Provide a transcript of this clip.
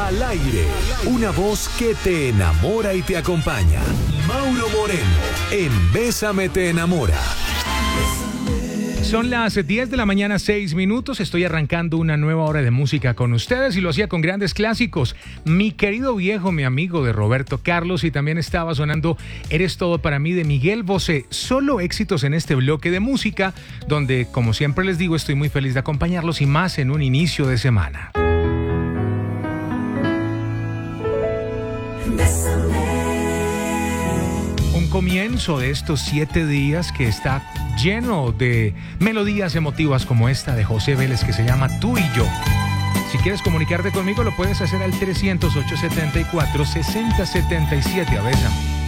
Al aire, una voz que te enamora y te acompaña. Mauro Moreno, en Bésame te enamora. Son las 10 de la mañana, 6 minutos. Estoy arrancando una nueva hora de música con ustedes y lo hacía con grandes clásicos. Mi querido viejo, mi amigo de Roberto Carlos, y también estaba sonando Eres todo para mí de Miguel Bosé. Solo éxitos en este bloque de música, donde, como siempre les digo, estoy muy feliz de acompañarlos y más en un inicio de semana. Un comienzo de estos 7 días que está lleno de melodías emotivas como esta de José Vélez que se llama Tú y Yo. Si quieres comunicarte conmigo lo puedes hacer al 300-874-6077. A ver,